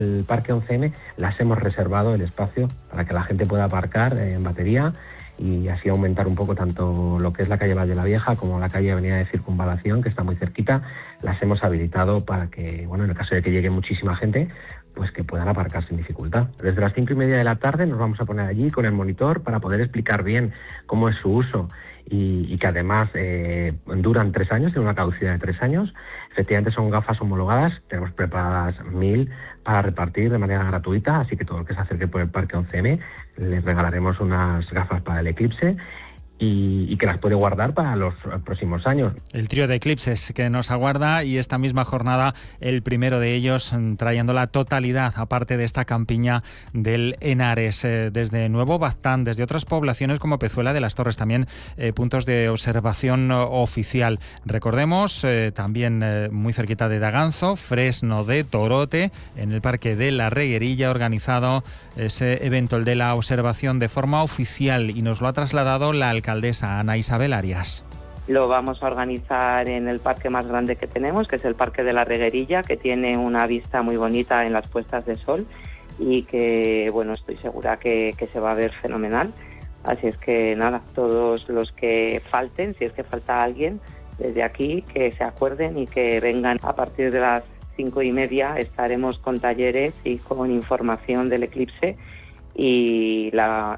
El Parque 11M las hemos reservado el espacio para que la gente pueda aparcar en batería y así aumentar un poco tanto lo que es la calle Valle la Vieja como la calle Avenida de Circunvalación, que está muy cerquita. Las hemos habilitado para que, en el caso de que llegue muchísima gente, pues que puedan aparcar sin dificultad. Desde las 5:30 de la tarde nos vamos a poner allí con el monitor para poder explicar bien cómo es su uso y que además duran 3 años, tienen una caducidad de 3 años. Efectivamente son gafas homologadas, tenemos preparadas 1000 para repartir de manera gratuita, así que todo el que se acerque por el Parque 11M les regalaremos unas gafas para el eclipse y que las puede guardar para los próximos años. El trío de eclipses que nos aguarda y esta misma jornada el primero de ellos trayendo la totalidad, aparte de esta campiña del Henares. Desde Nuevo Baztán, desde otras poblaciones como Pezuela de las Torres, también puntos de observación oficial. Recordemos también muy cerquita de Daganzo, Fresno de Torote, en el Parque de la Reguerilla, organizado ese evento, el de la observación de forma oficial, y nos lo ha trasladado la alcaldesa Ana Isabel Arias. Lo vamos a organizar en el parque más grande que tenemos, que es el Parque de la Reguerilla, que tiene una vista muy bonita en las puestas de sol y que, estoy segura que se va a ver fenomenal. Así es que nada, todos los que falten, si es que falta alguien, desde aquí que se acuerden y que vengan a partir de las 5:30. Estaremos con talleres y con información del eclipse, y la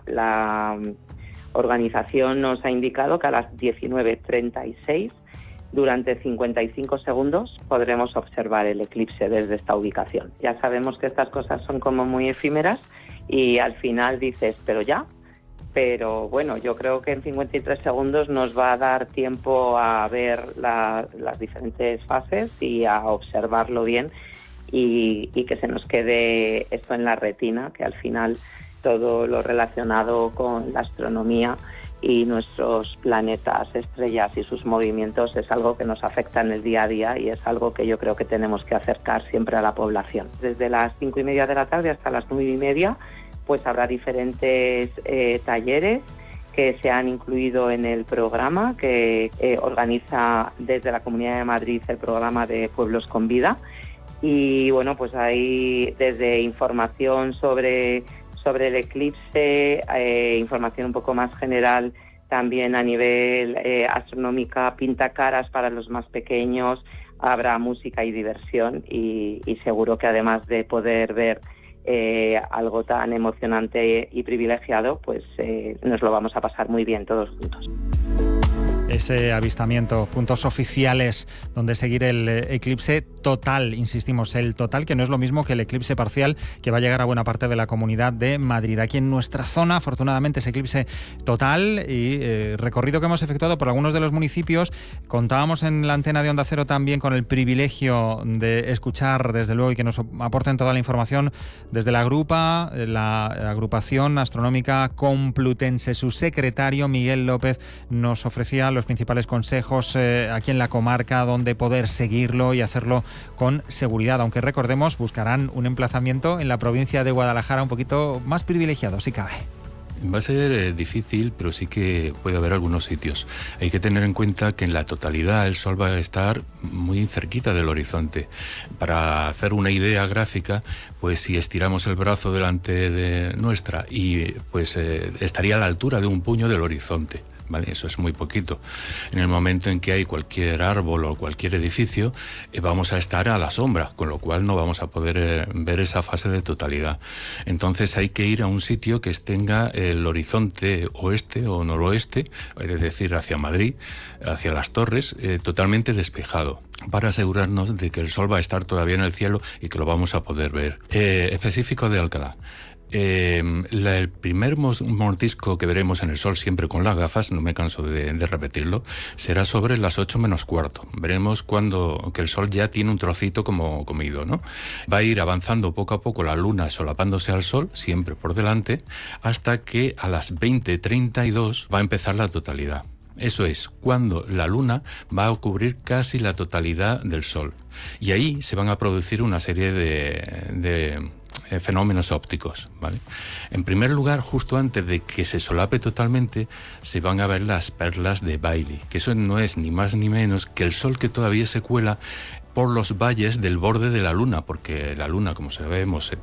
organización nos ha indicado que a las 19:36, durante 55 segundos, podremos observar el eclipse desde esta ubicación. Ya sabemos que estas cosas son como muy efímeras y al final dices, pero ya. Pero yo creo que en 53 segundos nos va a dar tiempo a ver las diferentes fases y a observarlo bien y que se nos quede esto en la retina, que al final todo lo relacionado con la astronomía y nuestros planetas, estrellas y sus movimientos es algo que nos afecta en el día a día y es algo que yo creo que tenemos que acercar siempre a la población. Desde las 5:30 de la tarde hasta las 9:30 pues habrá diferentes talleres que se han incluido en el programa que organiza desde la Comunidad de Madrid el programa de Pueblos con Vida. Y pues hay desde información sobre el eclipse, información un poco más general también a nivel astronómica, pintacaras para los más pequeños, habrá música y diversión y seguro que además de poder ver algo tan emocionante y privilegiado, pues nos lo vamos a pasar muy bien todos juntos. Ese avistamiento, puntos oficiales donde seguir el eclipse total, insistimos, el total, que no es lo mismo que el eclipse parcial que va a llegar a buena parte de la Comunidad de Madrid. Aquí en nuestra zona, afortunadamente, ese eclipse total y recorrido que hemos efectuado por algunos de los municipios. Contábamos en la antena de Onda Cero también con el privilegio de escuchar, desde luego, y que nos aporten toda la información desde la agrupación astronómica complutense. Su secretario, Miguel López, nos ofrecía los principales consejos aquí en la comarca donde poder seguirlo y hacerlo con seguridad, aunque recordemos, buscarán un emplazamiento en la provincia de Guadalajara un poquito más privilegiado, si cabe. Va a ser difícil, pero sí que puede haber algunos sitios. Hay que tener en cuenta que en la totalidad el sol va a estar muy cerquita del horizonte. Para hacer una idea gráfica, pues si estiramos el brazo delante de nuestra y pues estaría a la altura de un puño del horizonte. ¿Vale? Eso es muy poquito. En el momento en que hay cualquier árbol o cualquier edificio, vamos a estar a la sombra, con lo cual no vamos a poder ver esa fase de totalidad. Entonces hay que ir a un sitio que tenga el horizonte oeste o noroeste, es decir, hacia Madrid, hacia las Torres, totalmente despejado, para asegurarnos de que el sol va a estar todavía en el cielo y que lo vamos a poder ver. Específico de Alcalá. El primer mordisco que veremos en el sol, siempre con las gafas, no me canso de repetirlo, será sobre las 8 menos cuarto. Veremos que el sol ya tiene un trocito como comido, ¿no? Va a ir avanzando poco a poco la luna solapándose al sol, siempre por delante, hasta que a las 20:32 va a empezar la totalidad. Eso es, cuando la luna va a cubrir casi la totalidad del sol. Y ahí se van a producir una serie de fenómenos ópticos, ¿vale? En primer lugar, justo antes de que se solape totalmente, se van a ver las perlas de Bailey, que eso no es ni más ni menos que el sol que todavía se cuela por los valles del borde de la Luna, porque la Luna, como sabemos,